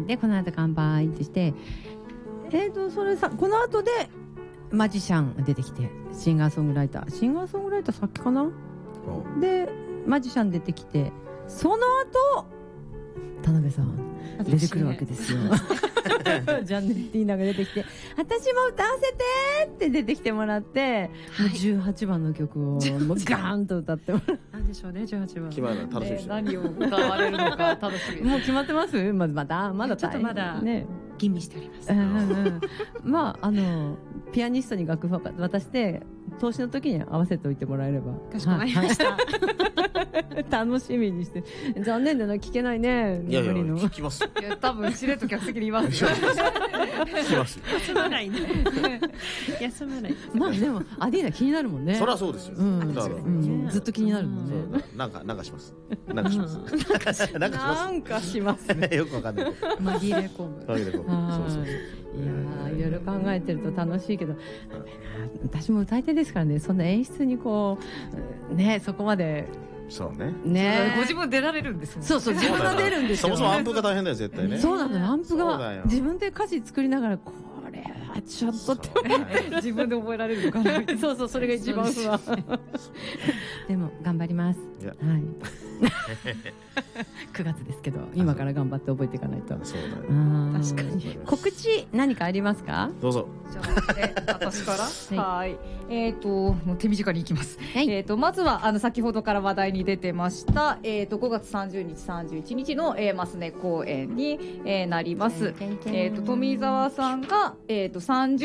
でこの後乾杯ってしてそれさこの後でマジシャン出てきてシンガーソングライターさっきかなでマジシャン出てきてその後田辺さん出てくるわけですよジャンネッティーナが出てきて私も歌わせてって出てきてもらって、もう18番の曲をもうガーンと歌ってもらうなんでしょうね18番決まるの楽しみにしてる、 何を歌われるのか楽しみもう決まってます？まだちょっとまだね吟味しております。 まあピアニストに楽譜を渡して投資の時に合わせておいてもらえればかしこまりました、 楽しみにして残念だな聞けないねいやいや無理の聞きますいや多分しれっと客席にいます聞きます休まないね休まないまあでもアディーナ気になるもんねそりゃそうですよ、 うんだから、 ずっと気になるもんねなんかしますなんかしますなんかしますよくわかんない紛れ込むそうそういやいろいろ考えてると楽しいけど私も歌い手ですからねそんな演出にこうねそこまでそうねねご自分出られるんですもん。 そう自分が出るんですよそもそもアンプが大変だよ絶対ねそうなのアンプそうだがよ自分で歌詞作りながらこれはちょっとって自分で覚えられるのかなそうそれが一番不安でも頑張りますいやはい9月ですけど今から頑張って覚えていかないとそうだよ確かに告知何かありますか？ どうぞじゃあ私からはいもう手短にいきます、 はいまずは先ほどから話題に出てました5月30日31日のマスネ公演になります富澤さんが30